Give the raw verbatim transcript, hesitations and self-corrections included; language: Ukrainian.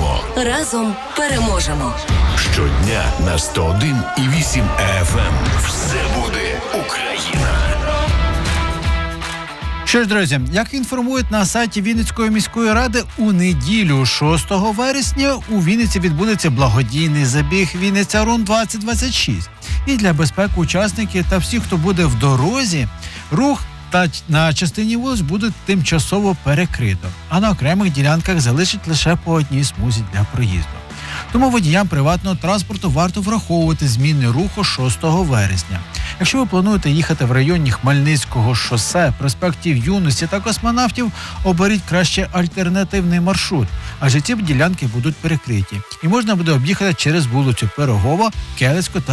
переможемо. Разом переможемо. Щодня на сто один і вісім еф ем. Все буде Україна. Що ж, друзі, як інформують на сайті Вінницької міської ради, у неділю шостого вересня у Вінниці відбудеться благодійний забіг «Вінниця Рун двадцять двадцять шість». І для безпеки учасників та всіх, хто буде в дорозі, рух та на частині вулиць буде тимчасово перекрито, а на окремих ділянках залишать лише по одній смузі для проїзду. Тому водіям приватного транспорту варто враховувати зміни руху шостого вересня. Якщо ви плануєте їхати в районі Хмельницького шосе, проспектів Юності та Космонавтів, оберіть краще альтернативний маршрут, адже ці ділянки будуть перекриті. І можна буде об'їхати через вулицю Пирогова, Келицьку та